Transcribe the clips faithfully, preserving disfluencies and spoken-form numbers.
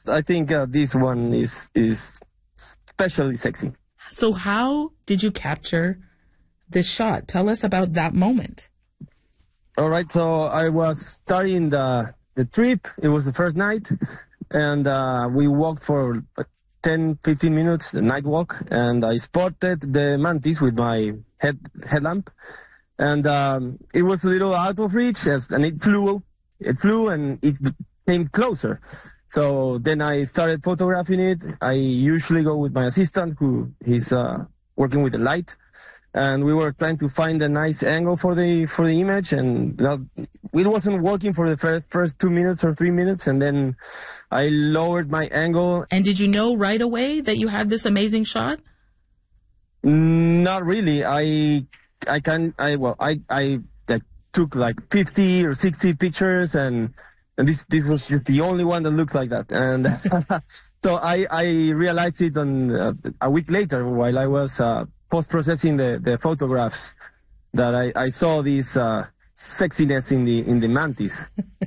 I think uh, this one is is especially sexy. So how did you capture this shot? Tell us about that moment. All right, so I was starting the the trip. It was the first night, and uh, we walked for ten, fifteen minutes, the night walk, and I spotted the mantis with my head headlamp, and um, it was a little out of reach, as, and it flew, it flew, and it came closer. So then I started photographing it. I usually go with my assistant, who he's uh, working with the light, and we were trying to find a nice angle for the for the image, and that, it wasn't working for the first first two minutes or three minutes, and then I lowered my angle. And did you know right away that you had this amazing shot? Not really. I I can I well I I like, took like fifty or sixty pictures, and and this this was just the only one that looked like that, and so I I realized it on uh, a week later while I was Uh, post-processing the, the photographs, that I, I saw this uh, sexiness in the in the mantis.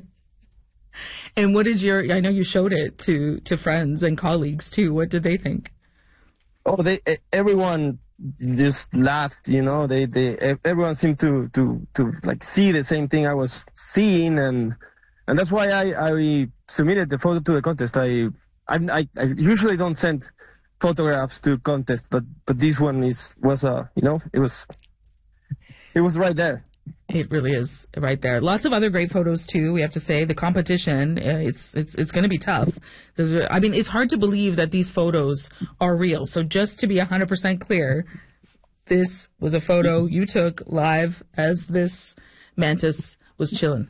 And what did your, I know you showed it to, to friends and colleagues too. What did they think? Oh, they everyone just laughed, you know, they, they everyone seemed to, to, to like see the same thing I was seeing, and and that's why I, I submitted the photo to the contest. I I, I usually don't send photographs to contest, but but this one is was uh you know it was it was right there. It really is right there. Lots of other great photos too. We have to say the competition. Uh, it's it's it's going to be tough because I mean it's hard to believe that these photos are real. So just to be a hundred percent clear, this was a photo you took live as this mantis was chilling.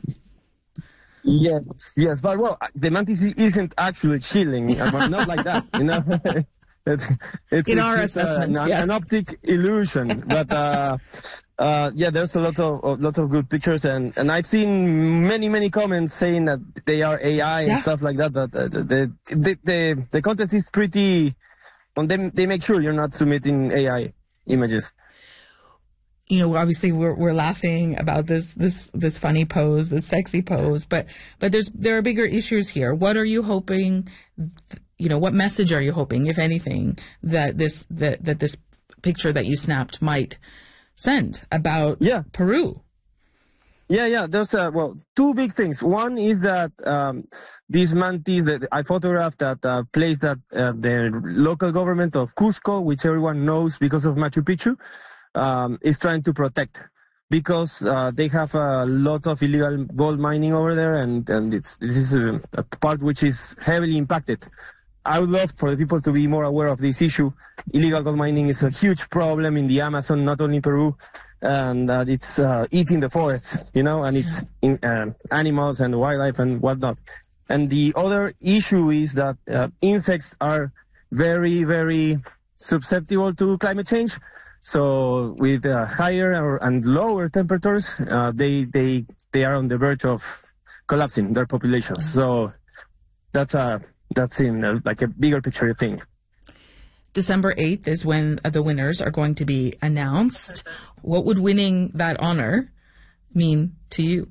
Yes, yes, but well, the mantis isn't actually chilling. Not like that, you know. It's, it's, in it's our just, assessments, uh, an, yes. an optic illusion, but uh, uh, yeah, there's a lot of, of lots of good pictures, and, and I've seen many many comments saying that they are A I yeah. and stuff like that. But uh, the, the the the contest is pretty, and they they make sure you're not submitting A I images. You know, obviously we're we're laughing about this this this funny pose, this sexy pose, but but there's there are bigger issues here. What are you hoping? You know, what message are you hoping, if anything, that this that that this picture that you snapped might send about yeah. Peru? Yeah, yeah. There's uh, well two big things. One is that um, this mantis that I photographed at a place that uh, the local government of Cusco, which everyone knows because of Machu Picchu, um, is trying to protect, because uh, they have a lot of illegal gold mining over there, and and it's this is a, a part which is heavily impacted. I would love for the people to be more aware of this issue. Illegal gold mining is a huge problem in the Amazon, not only in Peru, and uh, it's uh, eating the forests, you know, and it's in, uh, animals and wildlife and whatnot. And the other issue is that uh, insects are very, very susceptible to climate change. So with uh, higher and lower temperatures, uh, they they they are on the verge of collapsing their populations. So that's a That's in a, like a bigger picture thing. December eighth is when uh, the winners are going to be announced. What would winning that honor mean to you?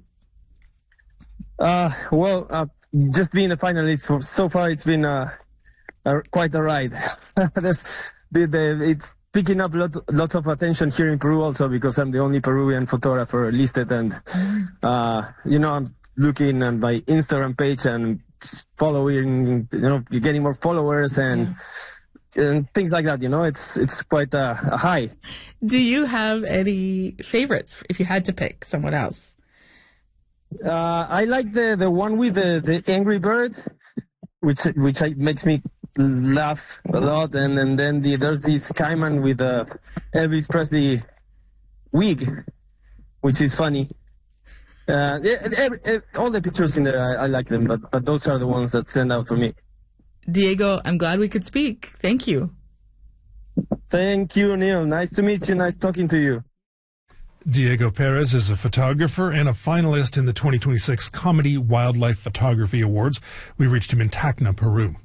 Uh, well, uh, just being a finalist, for, so far it's been uh, a, quite a ride. There's the, the, it's picking up lot, lots of attention here in Peru also, because I'm the only Peruvian photographer listed, and uh, you know, I'm looking at my Instagram page and following, you know, getting more followers and yeah. and things like that. You know, it's it's quite a, a high. Do you have any favorites if you had to pick someone else? Uh, I like the the one with the, the angry bird, which which I, makes me laugh a lot, and and then the, there's this Cayman with the Elvis Presley wig, which is funny. Uh, every, every, all the pictures in there, I, I like them, but but those are the ones that stand out for me. Diego, I'm glad we could speak. Thank you. Thank you, Neil. Nice to meet you. Nice talking to you. Diego Perez is a photographer and a finalist in the twenty twenty-six Comedy Wildlife Photography Awards. We reached him in Tacna, Peru.